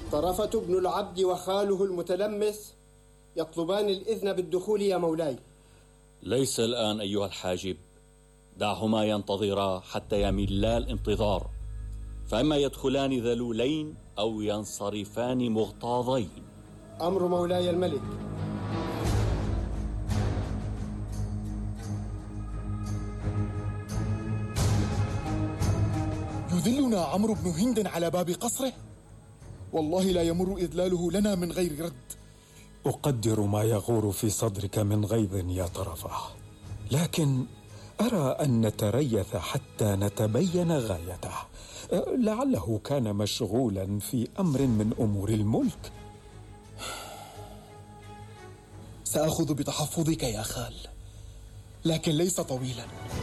طرفة بن العبد وخاله المتلمس يطلبان الإذن بالدخول يا مولاي. ليس الآن أيها الحاجب، دعهما ينتظرا حتى يملا الانتظار، فإما يدخلان ذلولين أو ينصرفان مغتاظين. أمر مولاي الملك. يذلنا عمرو بن هند على باب قصره، والله لا يمر إذلاله لنا من غير رد. أقدر ما يغور في صدرك من غيظ يا طرفة، لكن أرى أن نتريث حتى نتبين غايته. لعله كان مشغولا في أمر من أمور الملك. سأخذ بتحفظك يا خال، لكن ليس طويلا.